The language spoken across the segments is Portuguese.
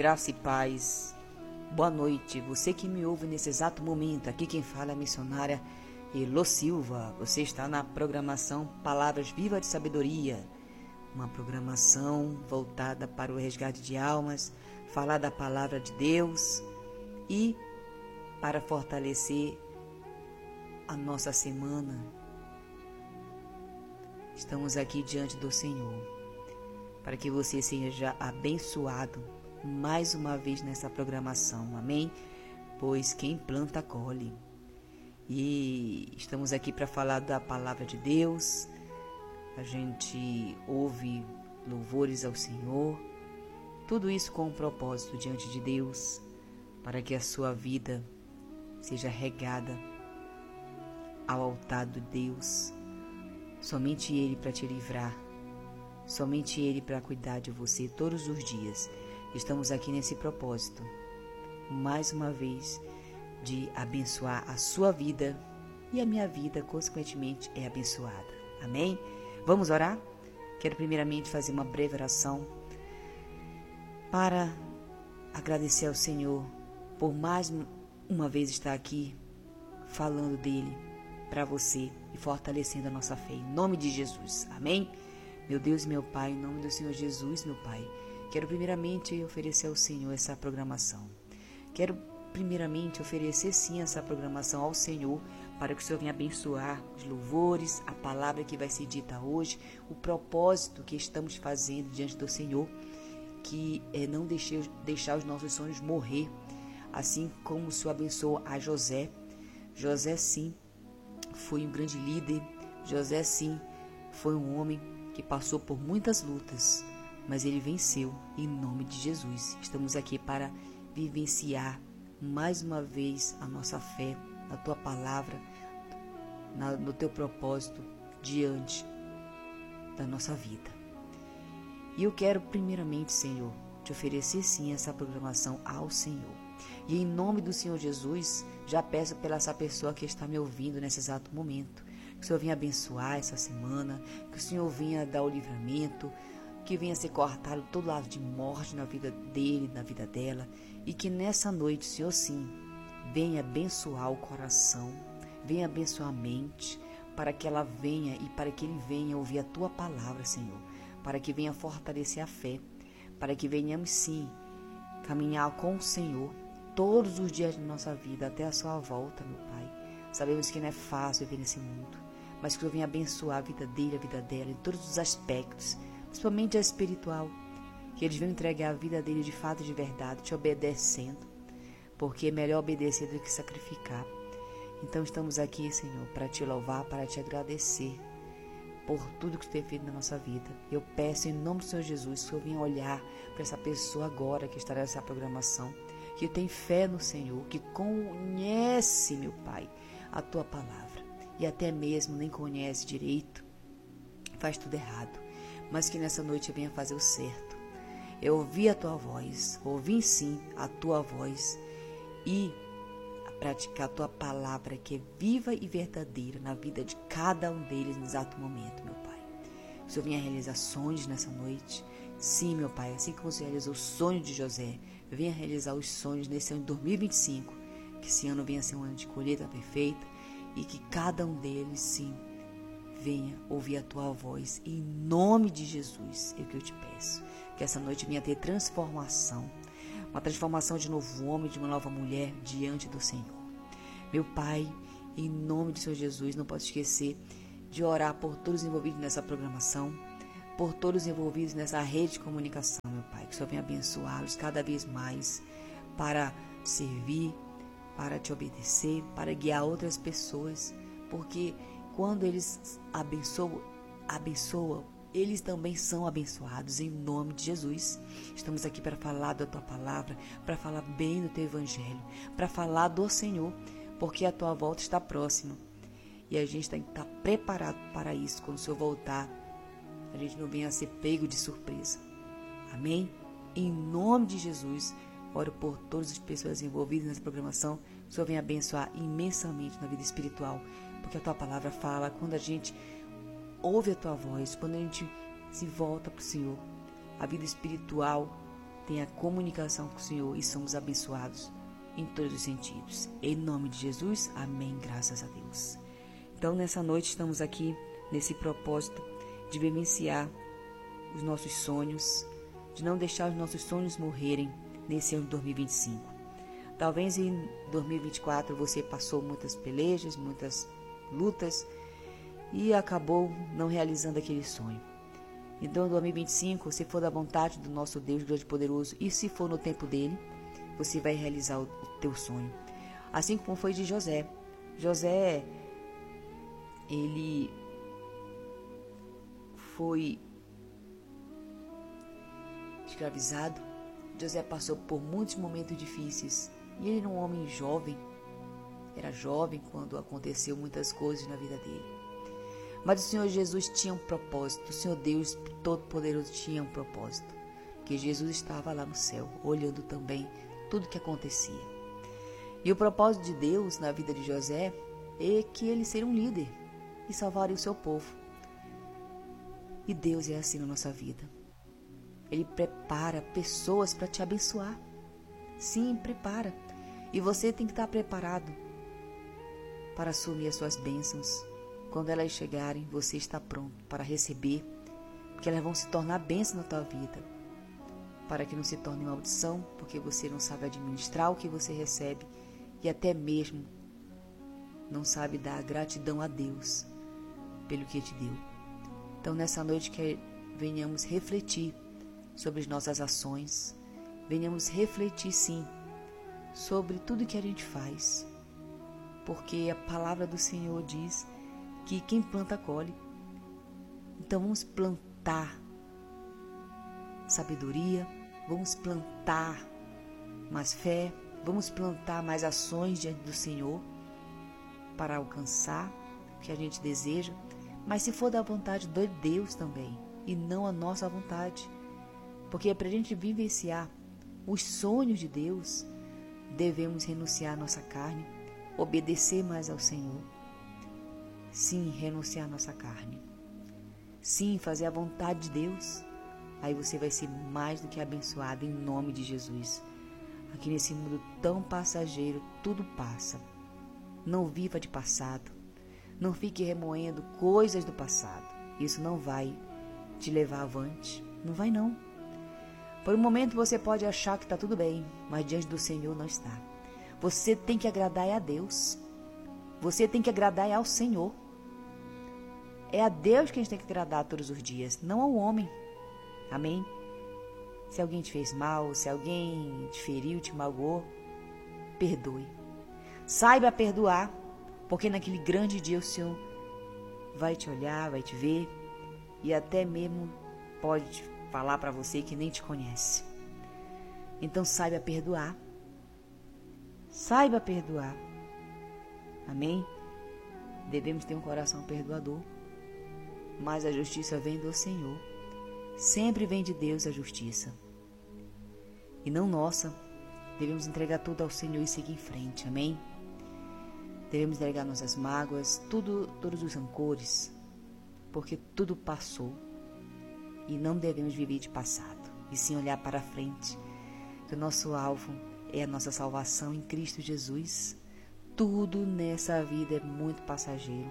Graça e paz. Boa noite. Você que me ouve nesse exato momento, aqui quem fala é a missionária Elo Silva. Você está na programação Palavras Vivas de Sabedoria, uma programação voltada para o resgate de almas, falar da palavra de Deus e para fortalecer a nossa semana. Estamos aqui diante do Senhor para que você seja abençoado mais uma vez nessa programação, amém? Pois quem planta, colhe. E estamos aqui para falar da palavra de Deus. A gente ouve louvores ao Senhor, tudo isso com um propósito diante de Deus, para que a sua vida seja regada ao altar de Deus. Somente Ele para te livrar, somente Ele para cuidar de você todos os dias. Estamos aqui nesse propósito, mais uma vez, de abençoar a sua vida e a minha vida, consequentemente, é abençoada. Amém? Vamos orar? Quero primeiramente fazer uma breve oração para agradecer ao Senhor por mais uma vez estar aqui falando dele para você e fortalecendo a nossa fé. Em nome de Jesus. Amém? Meu Deus e meu Pai, em nome do Senhor Jesus, meu Pai, quero primeiramente oferecer ao Senhor essa programação. Quero primeiramente oferecer sim essa programação ao Senhor para que o Senhor venha abençoar os louvores, a palavra que vai ser dita hoje, o propósito que estamos fazendo diante do Senhor, que é não deixar os nossos sonhos morrer, assim como o Senhor abençoou a José. José sim foi um grande líder, José sim foi um homem que passou por muitas lutas, mas ele venceu em nome de Jesus. Estamos aqui para vivenciar mais uma vez a nossa fé na Tua palavra, no Teu propósito diante da nossa vida. E eu quero primeiramente, Senhor, te oferecer sim essa programação ao Senhor. E em nome do Senhor Jesus, já peço pela essa pessoa que está me ouvindo nesse exato momento, que o Senhor venha abençoar essa semana, que o Senhor venha dar o livramento, que venha ser cortado todo lado de morte na vida dele, na vida dela, e que nessa noite, Senhor, sim, venha abençoar o coração, venha abençoar a mente, para que ela venha e para que ele venha ouvir a Tua palavra, Senhor, para que venha fortalecer a fé, para que venhamos sim caminhar com o Senhor todos os dias da nossa vida, até a sua volta, meu Pai. Sabemos que não é fácil viver nesse mundo, mas que o Senhor venha abençoar a vida dele, a vida dela, em todos os aspectos, principalmente a espiritual, que eles venham entregar a vida dele de fato e de verdade, te obedecendo, porque é melhor obedecer do que sacrificar. Então estamos aqui, Senhor, para te louvar, para te agradecer por tudo que tu tem feito na nossa vida. Eu peço em nome do Senhor Jesus que o Senhor venha olhar para essa pessoa agora que estará nessa programação, que tem fé no Senhor, que conhece, meu Pai, a Tua palavra, e até mesmo nem conhece direito, faz tudo errado, mas que nessa noite venha fazer o certo. Eu ouvi a Tua voz, ouvi sim a Tua voz e praticar a Tua palavra que é viva e verdadeira na vida de cada um deles no exato momento, meu Pai. O Senhor venha realizar sonhos nessa noite. Sim, meu Pai, assim como o Senhor realizou o sonho de José, venha realizar os sonhos nesse ano de 2025, que esse ano venha ser um ano de colheita perfeita e que cada um deles, sim, venha ouvir a Tua voz. Em nome de Jesus, é o que eu te peço. Que essa noite venha ter transformação, uma transformação de novo homem, de uma nova mulher diante do Senhor. Meu Pai, em nome do Senhor Jesus, não posso esquecer de orar por todos os envolvidos nessa programação, por todos os envolvidos nessa rede de comunicação, meu Pai. Que o Senhor venha abençoá-los cada vez mais para servir, para te obedecer, para guiar outras pessoas, porque quando eles abençoam, eles também são abençoados em nome de Jesus. Estamos aqui para falar da Tua palavra, para falar bem do Teu evangelho, para falar do Senhor, porque a Tua volta está próxima e a gente tem que estar preparado para isso. Quando o Senhor voltar, a gente não venha a ser pego de surpresa. Amém? Em nome de Jesus, oro por todas as pessoas envolvidas nessa programação. O Senhor venha abençoar imensamente na vida espiritual, porque a Tua palavra fala, quando a gente ouve a Tua voz, quando a gente se volta para o Senhor, a vida espiritual tenha comunicação com o Senhor e somos abençoados em todos os sentidos. Em nome de Jesus, amém, graças a Deus. Então, nessa noite estamos aqui nesse propósito de vivenciar os nossos sonhos, de não deixar os nossos sonhos morrerem nesse ano de 2025. Talvez em 2024 você passou muitas pelejas, muitas lutas e acabou não realizando aquele sonho. Então, em 2025, se for da vontade do nosso Deus grande e poderoso e se for no tempo dele, você vai realizar o teu sonho. Assim como foi de José. José, ele foi escravizado. José passou por muitos momentos difíceis. E ele era um homem jovem. Era jovem quando aconteceu muitas coisas na vida dele. Mas o Senhor Jesus tinha um propósito. O Senhor Deus Todo-Poderoso tinha um propósito. Que Jesus estava lá no céu, olhando também tudo que acontecia. E o propósito de Deus na vida de José é que ele seria um líder e salvaria o seu povo. E Deus é assim na nossa vida. Ele prepara pessoas para te abençoar. Sim, prepara. E você tem que estar preparado para assumir as suas bênçãos. Quando elas chegarem, você está pronto para receber, porque elas vão se tornar bênção na tua vida. Para que não se torne maldição, porque você não sabe administrar o que você recebe e até mesmo não sabe dar gratidão a Deus pelo que te deu. Então, nessa noite, que venhamos refletir sobre as nossas ações, venhamos refletir, sim, sobre tudo que a gente faz, porque a palavra do Senhor diz que quem planta, colhe. Então, vamos plantar sabedoria, vamos plantar mais fé, vamos plantar mais ações diante do Senhor para alcançar o que a gente deseja, mas se for da vontade de Deus também, e não a nossa vontade, porque para a gente vivenciar os sonhos de Deus, devemos renunciar à nossa carne, obedecer mais ao Senhor. Sim, renunciar à nossa carne. Sim, fazer a vontade de Deus. Aí você vai ser mais do que abençoado em nome de Jesus. Aqui nesse mundo tão passageiro, tudo passa. Não viva de passado. Não fique remoendo coisas do passado. Isso não vai te levar avante. Não vai não. Por um momento você pode achar que está tudo bem, mas diante do Senhor não está. Você tem que agradar a Deus. Você tem que agradar ao Senhor. É a Deus que a gente tem que agradar todos os dias, não ao homem. Amém? Se alguém te fez mal, se alguém te feriu, te magoou, perdoe. Saiba perdoar, porque naquele grande dia o Senhor vai te olhar, vai te ver e até mesmo pode falar para você que nem te conhece. Então saiba perdoar. Saiba perdoar. Amém? Devemos ter um coração perdoador, mas a justiça vem do Senhor. Sempre vem de Deus a justiça e não nossa. Devemos entregar tudo ao Senhor e seguir em frente, amém? Devemos entregar nossas mágoas, todos os rancores, porque tudo passou e não devemos viver de passado, e sim olhar para frente, que o nosso alvo é a nossa salvação em Cristo Jesus. Tudo nessa vida é muito passageiro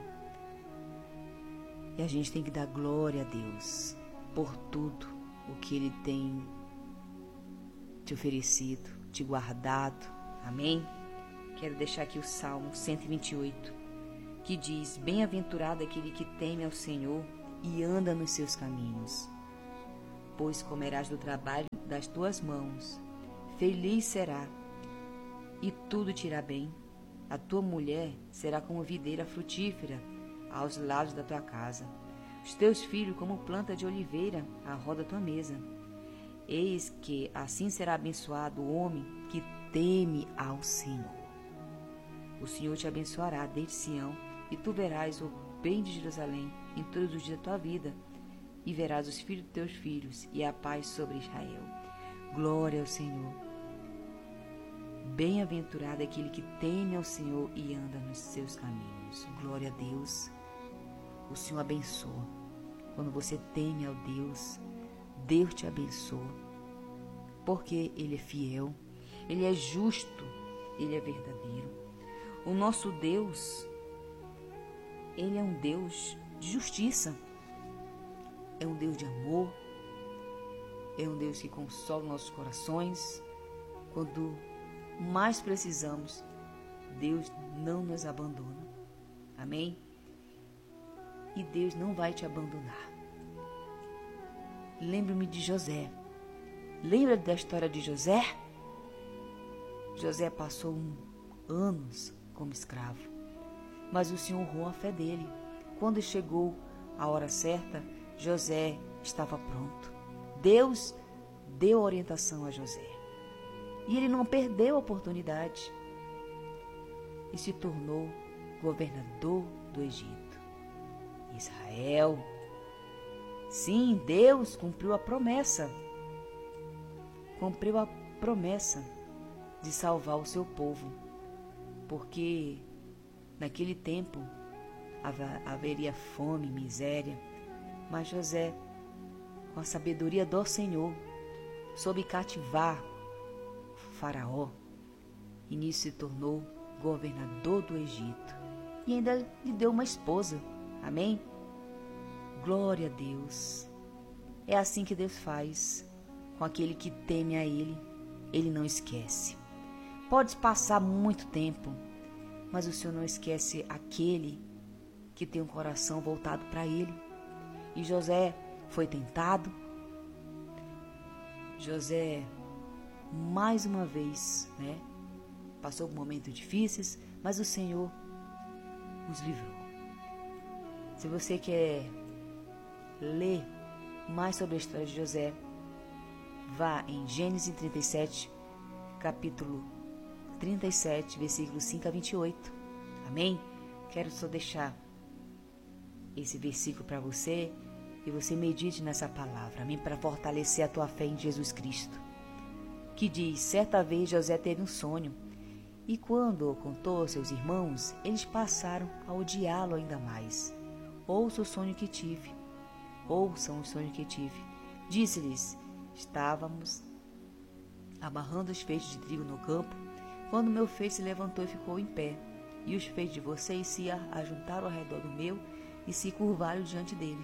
e a gente tem que dar glória a Deus por tudo o que Ele tem te oferecido, te guardado. Amém? Quero deixar aqui o Salmo 128, que diz: bem-aventurado aquele que teme ao Senhor e anda nos seus caminhos. Pois comerás do trabalho das tuas mãos, feliz será, e tudo te irá bem. A tua mulher será como videira frutífera aos lados da tua casa, os teus filhos como planta de oliveira à roda da tua mesa. Eis que assim será abençoado o homem que teme ao Senhor. O Senhor te abençoará desde Sião, e tu verás o bem de Jerusalém em todos os dias da tua vida, e verás os filhos dos teus filhos, e a paz sobre Israel. Glória ao Senhor. Bem-aventurado é aquele que teme ao Senhor e anda nos seus caminhos. Glória a Deus. O Senhor abençoa. Quando você teme ao Deus, Deus te abençoa. porque Ele é fiel, Ele é justo, Ele é verdadeiro. O nosso Deus, Ele é um Deus de justiça, é um Deus de amor, é um Deus que consola nossos corações. Quando mais precisamos, Deus não nos abandona. Amém? E Deus não vai te abandonar. Lembro-me de José. Lembra da história de José? José passou anos como escravo, mas o Senhor honrou a fé dele. Quando chegou a hora certa, José estava pronto. Deus deu orientação a José. E ele não perdeu a oportunidade. E se tornou governador do Egito. Israel. Sim, Deus cumpriu a promessa. Cumpriu a promessa de salvar o seu povo. Porque naquele tempo haveria fome, miséria. Mas José, com a sabedoria do Senhor, soube cativar Faraó. E nisso se tornou governador do Egito. E ainda lhe deu uma esposa. Amém? Glória a Deus. É assim que Deus faz com aquele que teme a Ele. Ele não esquece. Pode passar muito tempo, mas o Senhor não esquece aquele que tem um coração voltado para Ele. E José foi tentado. José, mais uma vez, passou por momentos difíceis, mas o Senhor os livrou. Se você quer ler mais sobre a história de José, vá em Gênesis 37, capítulo 37, versículos 5 a 28. Amém? Quero só deixar esse versículo para você e você medite nessa palavra. Amém? Para fortalecer a tua fé em Jesus Cristo. Que diz: certa vez José teve um sonho, e quando o contou aos seus irmãos, eles passaram a odiá-lo ainda mais. Ouçam o sonho que tive. Disse-lhes: estávamos amarrando os feixes de trigo no campo, quando meu feixe se levantou e ficou em pé, e os feixes de vocês se ajuntaram ao redor do meu e se curvaram diante dele.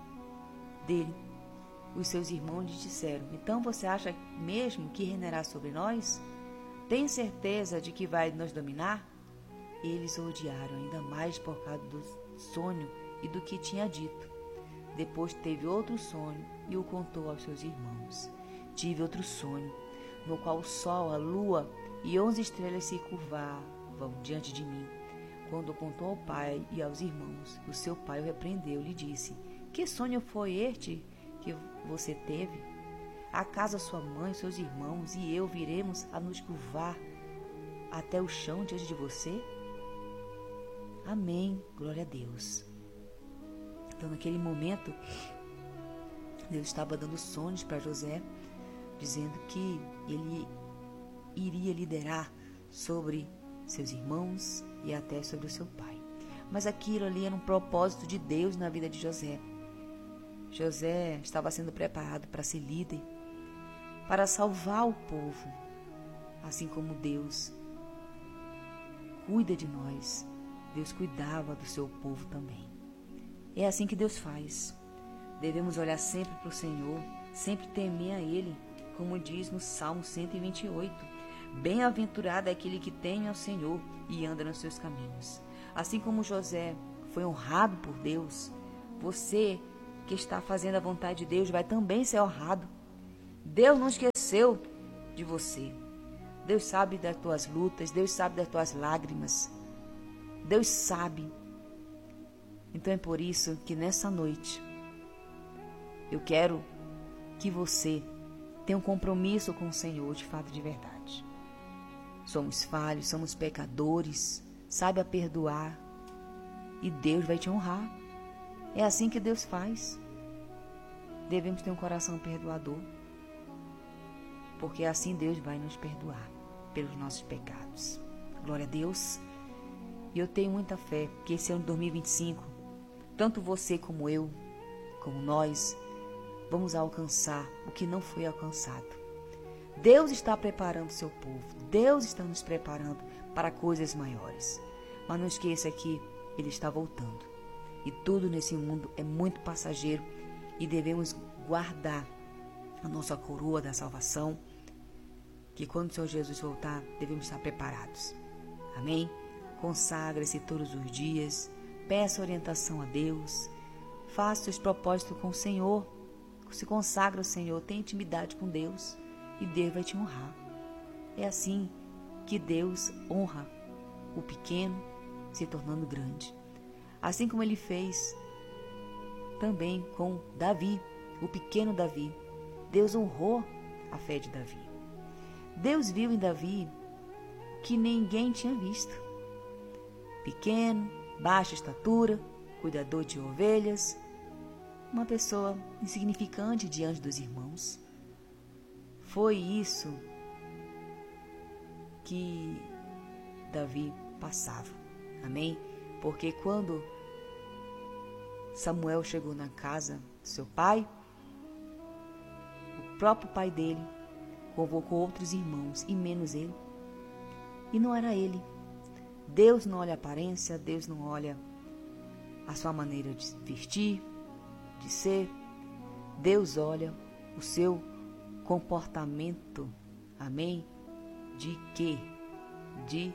Os seus irmãos lhe disseram: então você acha mesmo que reinará sobre nós? Tem certeza de que vai nos dominar? Eles o odiaram ainda mais por causa do sonho e do que tinha dito. Depois teve outro sonho e o contou aos seus irmãos. Tive outro sonho, no qual o sol, a lua e 11 estrelas se curvavam diante de mim. Quando o contou ao pai e aos irmãos, o seu pai o repreendeu e lhe disse: que sonho foi este que você teve? Acaso a sua mãe, seus irmãos e eu viremos a nos curvar até o chão diante de você? Amém. Glória a Deus. Então, naquele momento, Deus estava dando sonhos para José, dizendo que ele iria liderar sobre seus irmãos e até sobre o seu pai. Mas aquilo ali era um propósito de Deus na vida de José. José estava sendo preparado para ser líder, para salvar o povo, assim como Deus cuida de nós. Deus cuidava do seu povo também. É assim que Deus faz. Devemos olhar sempre para o Senhor, sempre temer a Ele, como diz no Salmo 128. Bem-aventurado é aquele que teme ao Senhor e anda nos seus caminhos. Assim como José foi honrado por Deus, você que está fazendo a vontade de Deus vai também ser honrado. Deus não esqueceu de você. Deus sabe das tuas lutas, Deus sabe das tuas lágrimas. Deus sabe. Então é por isso que nessa noite eu quero que você tenha um compromisso com o Senhor de fato, de verdade. Somos falhos, somos pecadores, saiba perdoar e Deus vai te honrar. É assim que Deus faz. Devemos ter um coração perdoador, porque assim Deus vai nos perdoar pelos nossos pecados. Glória a Deus. E eu tenho muita fé que esse ano de 2025, tanto você como eu, como nós, vamos alcançar o que não foi alcançado. Deus está preparando o seu povo. Deus está nos preparando para coisas maiores. Mas não esqueça que Ele está voltando. E tudo nesse mundo é muito passageiro e devemos guardar a nossa coroa da salvação, que quando o Senhor Jesus voltar, devemos estar preparados. Amém? Consagre-se todos os dias, peça orientação a Deus, faça seus propósitos com o Senhor, se consagra ao Senhor, tenha intimidade com Deus e Deus vai te honrar. É assim que Deus honra o pequeno se tornando grande. Assim como Ele fez também com Davi, o pequeno Davi. Deus honrou a fé de Davi. Deus viu em Davi que ninguém tinha visto. Pequeno, baixa estatura, cuidador de ovelhas, uma pessoa insignificante diante dos irmãos. Foi isso que Davi passava. Amém? Porque quando Samuel chegou na casa do seu pai, o próprio pai dele convocou outros irmãos e menos ele. E não era ele. Deus não olha a aparência, Deus não olha a sua maneira de vestir, de ser. Deus olha o seu comportamento. Amém? De quê? De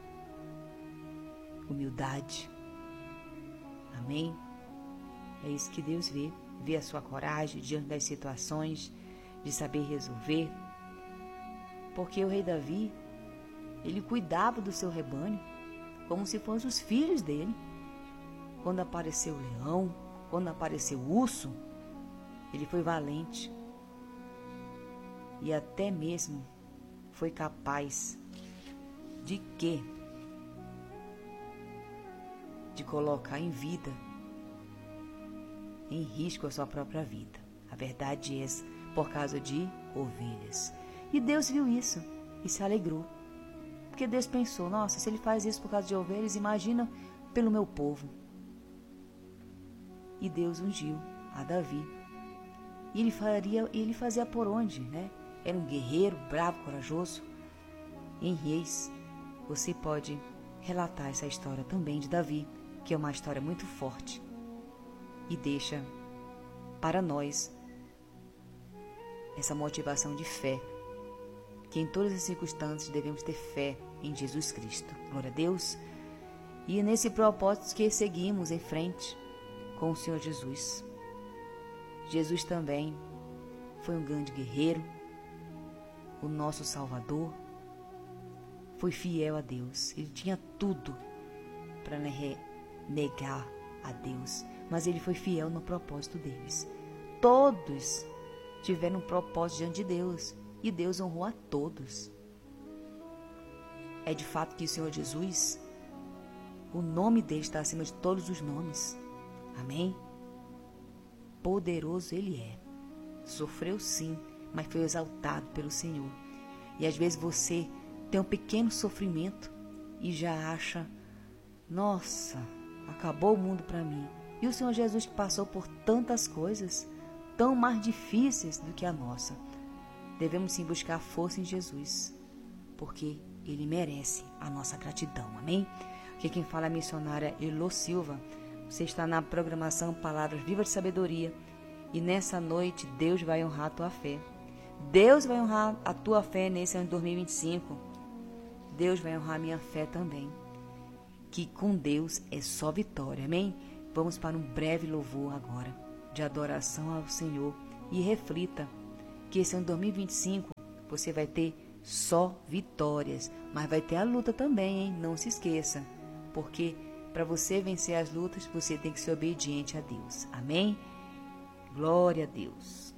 humildade. Amém? É isso que Deus vê. Vê a sua coragem diante das situações, de saber resolver. Porque o rei Davi, ele cuidava do seu rebanho como se fossem os filhos dele. Quando apareceu o leão, quando apareceu o urso, ele foi valente. E até mesmo foi capaz de quê? De colocar em vida, em risco a sua própria vida. A verdade é por causa de ovelhas. E Deus viu isso e se alegrou. Porque Deus pensou, nossa, se ele faz isso por causa de ovelhas, imagina pelo meu povo. E Deus ungiu a Davi. E ele fazia por onde, né? Era um guerreiro, bravo, corajoso. Em Reis, você pode relatar essa história também de Davi, que é uma história muito forte. E deixa para nós essa motivação de fé, que em todas as circunstâncias devemos ter fé em Jesus Cristo. Glória a Deus. E é nesse propósito que seguimos em frente com o Senhor Jesus. Jesus também foi um grande guerreiro, o nosso Salvador, foi fiel a Deus. Ele tinha tudo para negar a Deus, mas ele foi fiel no propósito deles. Todos tiveram um propósito diante de Deus e Deus honrou a todos. É de fato que o Senhor Jesus, o nome dele está acima de todos os nomes. Amém? Poderoso ele é. Sofreu sim, mas foi exaltado pelo Senhor. E às vezes você tem um pequeno sofrimento e já acha, nossa, acabou o mundo para mim. E o Senhor Jesus que passou por tantas coisas, tão mais difíceis do que a nossa. Devemos sim buscar força em Jesus, porque Ele merece a nossa gratidão. Amém? Aqui quem fala é a missionária Elô Silva. Você está na programação Palavras Vivas de Sabedoria. E nessa noite Deus vai honrar a tua fé. Deus vai honrar a tua fé nesse ano de 2025. Deus vai honrar a minha fé também. Que com Deus é só vitória. Amém? Vamos para um breve louvor agora de adoração ao Senhor. E reflita que esse ano de 2025 você vai ter só vitórias. Mas vai ter a luta também, hein? Não se esqueça. Porque para você vencer as lutas, você tem que ser obediente a Deus. Amém? Glória a Deus.